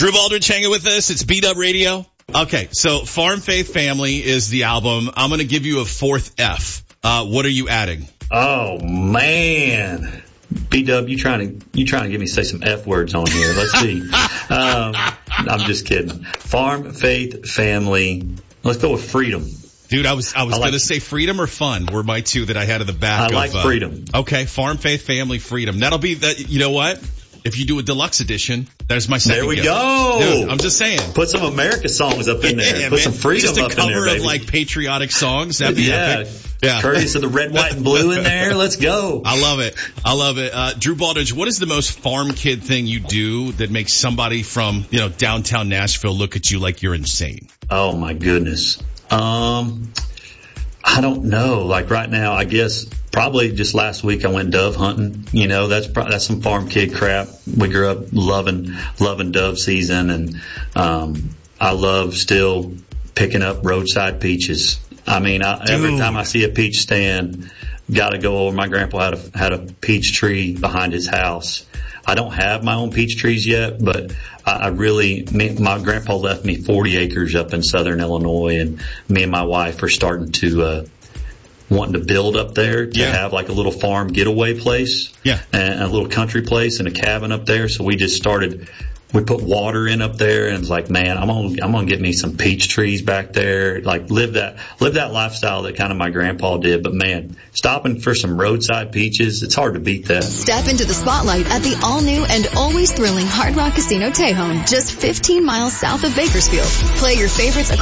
Drew Baldridge hanging with us. It's Beat Up Radio. Okay, so Farm Faith Family is the album. I'm going to give you a fourth F. What are you adding? Oh, man. B-Dub, you trying to get me to say some F words on here. Let's see. I'm just kidding. Farm Faith Family. Let's go with freedom. Dude, I was going to say freedom or fun were my two that I had in the back. I like freedom. Okay, Farm Faith Family Freedom. That'll be that. You know what? If you do a deluxe edition, there's my second. There we gift. go. Dude, I'm just saying. Put some America songs up in there. Put some freedom up in there, just a cover baby. of like patriotic songs. That'd be epic. Yeah. Courteous of the red, white, and blue in there. Let's go. I love it. Drew Baldridge, what is the most farm kid thing you do that makes somebody from, downtown Nashville look at you like you're insane? Oh my goodness. I don't know. Like right now, I guess probably just last week I went dove hunting. That's some farm kid crap. We grew up loving dove season, and I love still picking up roadside peaches. I mean, every time I see a peach stand, got to go over. My grandpa had a peach tree behind his house. I don't have my own peach trees yet, but my grandpa left me 40 acres up in southern Illinois, and me and my wife are starting to, wanting to build up there to have like a little farm getaway place. Yeah. And a little country place and a cabin up there. So we just we put water in up there, and it's like, man, I'm gonna get me some peach trees back there, like live that lifestyle that kind of my grandpa did. But man, stopping for some roadside peaches, it's hard to beat that. Step into the spotlight at the all-new and always thrilling Hard Rock Casino Tejon, just 15 miles south of Bakersfield. Play your favorites